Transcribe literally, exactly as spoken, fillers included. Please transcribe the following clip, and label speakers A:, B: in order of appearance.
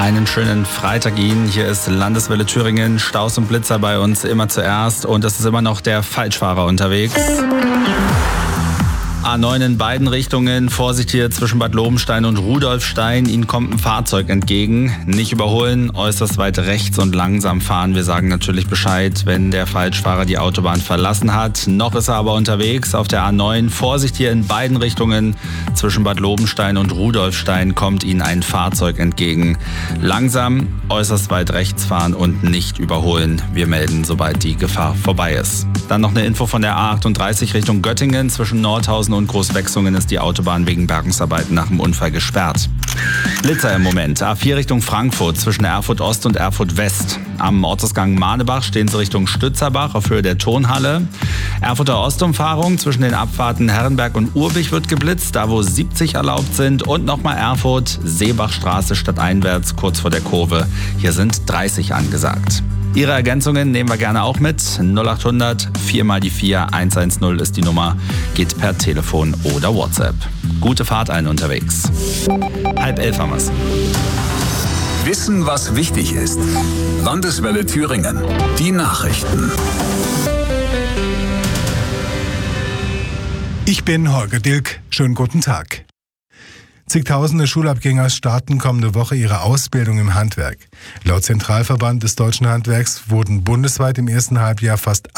A: Einen schönen Freitag Ihnen. Hier ist Landeswelle Thüringen. Staus und Blitzer bei uns immer zuerst. Und es ist immer noch der Falschfahrer unterwegs. A neun in beiden Richtungen. Vorsicht hier zwischen Bad Lobenstein und Rudolfstein. Ihnen kommt ein Fahrzeug entgegen. Nicht überholen, äußerst weit rechts und langsam fahren. Wir sagen natürlich Bescheid, wenn der Falschfahrer die Autobahn verlassen hat. Noch ist er aber unterwegs auf der A neun. Vorsicht hier in beiden Richtungen. Zwischen Bad Lobenstein und Rudolfstein kommt Ihnen ein Fahrzeug entgegen. Langsam, äußerst weit rechts fahren und nicht überholen. Wir melden, sobald die Gefahr vorbei ist. Dann noch eine Info von der A achtunddreißig Richtung Göttingen. Zwischen Nordhausen und Großwechsungen ist die Autobahn wegen Bergungsarbeiten nach dem Unfall gesperrt. Blitzer im Moment. A vier Richtung Frankfurt zwischen Erfurt Ost und Erfurt West. Am Ortsausgang Mahnebach stehen Sie Richtung Stützerbach auf Höhe der Turnhalle. Erfurter Ostumfahrung zwischen den Abfahrten Herrenberg und Urbich wird geblitzt, da wo siebzig erlaubt sind. Und nochmal Erfurt, Seebachstraße stadteinwärts kurz vor der Kurve. Hier sind dreißig angesagt. Ihre Ergänzungen nehmen wir gerne auch mit. null acht hundert vier mal die vier eins eins null ist die Nummer. Geht per Telefon oder WhatsApp. Gute Fahrt allen unterwegs. Halb elf haben wir's.
B: Wissen, was wichtig ist. Landeswelle Thüringen. Die Nachrichten.
C: Ich bin Holger Dilk. Schönen guten Tag. Zigtausende Schulabgänger starten kommende Woche ihre Ausbildung im Handwerk. Laut Zentralverband des Deutschen Handwerks wurden bundesweit im ersten Halbjahr fast